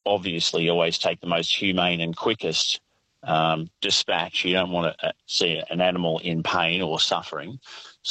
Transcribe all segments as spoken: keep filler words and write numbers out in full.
obviously always take the most humane and quickest um, dispatch. You don't want to see an animal in pain or suffering.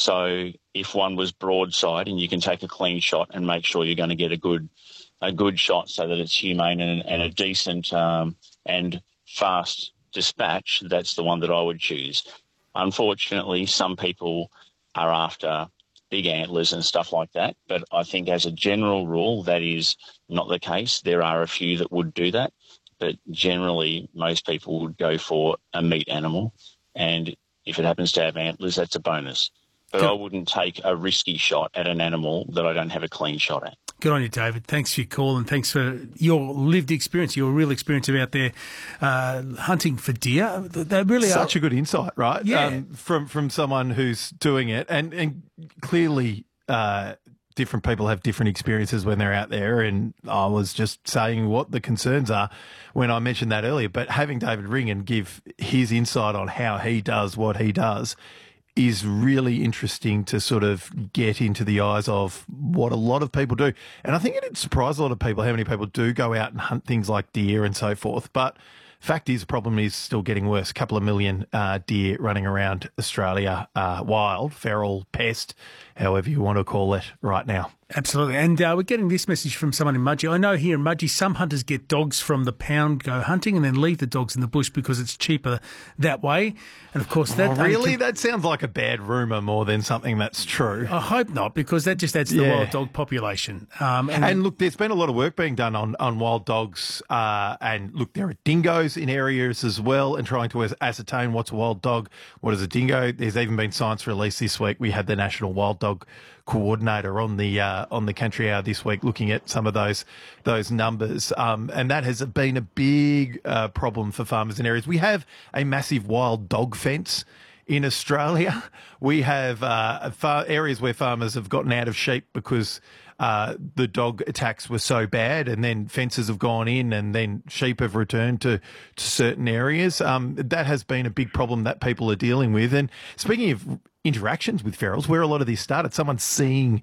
So if one was broadside, and you can take a clean shot and make sure you're going to get a good a good shot so that it's humane and, and a decent um, and fast dispatch, that's the one that I would choose. Unfortunately, some people are after big antlers and stuff like that, but I think as a general rule, that is not the case. There are a few that would do that, but generally most people would go for a meat animal, and if it happens to have antlers, that's a bonus. But I wouldn't take a risky shot at an animal that I don't have a clean shot at. Good on you, David. Thanks for your call, and thanks for your lived experience, your real experience of out there uh, hunting for deer. They really Such are. a good insight, right? Yeah. Um, from from someone who's doing it, and and clearly uh, different people have different experiences when they're out there. And I was just saying what the concerns are when I mentioned that earlier. But having David Ringen give his insight on how he does what he does is really interesting to sort of get into the eyes of what a lot of people do. And I think it'd surprise a lot of people how many people do go out and hunt things like deer and so forth. But fact is, the problem is still getting worse. A couple of million uh, deer running around Australia, uh, wild, feral, pest, however you want to call it right now. Absolutely. And uh, we're getting this message from someone in Mudgee. I know here in Mudgee, some hunters get dogs from the pound, go hunting, and then leave the dogs in the bush because it's cheaper that way. And, of course, that... Oh, really? Can... That sounds like a bad rumour more than something that's true. I hope not, because that just adds to the Yeah. wild dog population. Um, and, and, look, there's been a lot of work being done on, on wild dogs. Uh, and, look, there are dingoes in areas as well, and trying to ascertain what's a wild dog, what is a dingo. There's even been science released this week. We had the National Wild Dog Coordinator on the uh, on the Country Hour this week, looking at some of those those numbers, um, and that has been a big uh, problem for farmers in areas. We have a massive wild dog fence in Australia. We have uh, far- areas where farmers have gotten out of sheep because uh, the dog attacks were so bad, and then fences have gone in, and then sheep have returned to, to certain areas. Um, that has been a big problem that people are dealing with. And speaking of interactions with ferals, where a lot of this started, someone seeing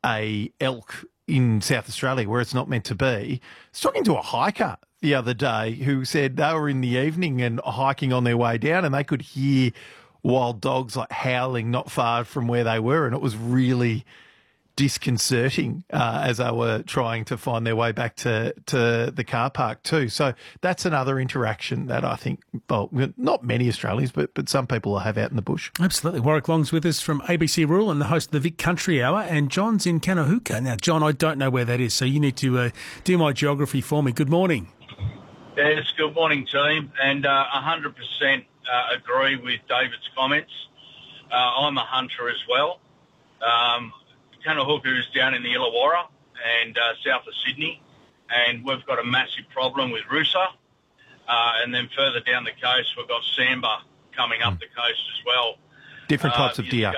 a elk in South Australia where it's not meant to be. I was talking to a hiker the other day who said they were in the evening and hiking on their way down, and they could hear wild dogs like howling not far from where they were, and it was really disconcerting uh, as they were trying to find their way back to, to the car park too. So that's another interaction that I think, well, not many Australians, but but some people have out in the bush. Absolutely. Warwick Long's with us from A B C Rural and the host of the Vic Country Hour, and John's in Kanahuka. Now, John, I don't know where that is, so you need to uh, do my geography for me. Good morning. Yes, good morning, team, and uh, one hundred percent uh, agree with David's comments. Uh, I'm a hunter as well. Um, Kanahuka is down in the Illawarra and uh, south of Sydney, and we've got a massive problem with Rusa. Uh, and then further down the coast, we've got Samba coming up mm. the coast as well. Different types uh, of deer.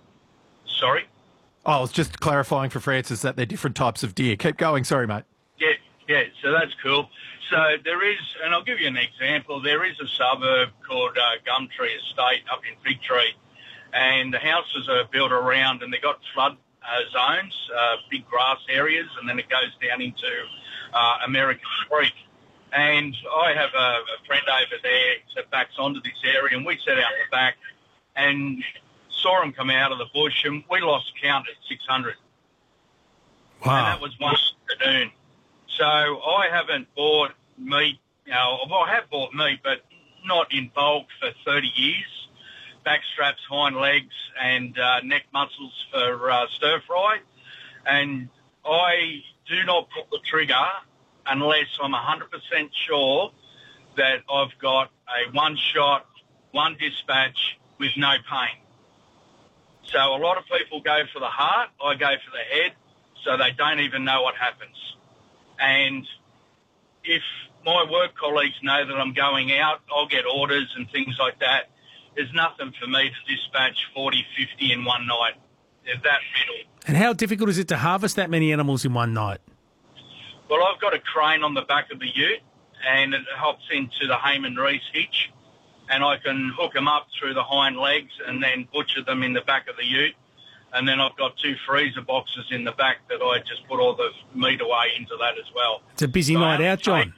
Sorry? Oh, I was just clarifying for Francis that they're different types of deer. Keep going. Sorry, mate. Yeah, yeah, so that's cool. So there is, and I'll give you an example, there is a suburb called uh, Gumtree Estate up in Figtree, and the houses are built around, and they've got flood uh, zones, uh, big grass areas, and then it goes down into uh, American Creek. And I have a, a friend over there that backs onto this area, and we set out the back and saw him come out of the bush, and we lost count at six hundred. Wow. And that was one afternoon. So I haven't bought meat, you know, well, I have bought meat, but not in bulk for thirty years. Back straps, hind legs, and uh, neck muscles for uh, stir fry. And I do not pull the trigger unless I'm one hundred percent sure that I've got a one-shot, one dispatch with no pain. So a lot of people go for the heart, I go for the head, so they don't even know what happens. And if my work colleagues know that I'm going out, I'll get orders and things like that. There's nothing for me to dispatch forty, fifty in one night. There's that middle. And how difficult is it to harvest that many animals in one night? Well, I've got a crane on the back of the ute, and it hops into the Heyman Reese hitch, and I can hook them up through the hind legs and then butcher them in the back of the ute. And then I've got two freezer boxes in the back that I just put all the meat away into that as well. It's a busy so night out, John.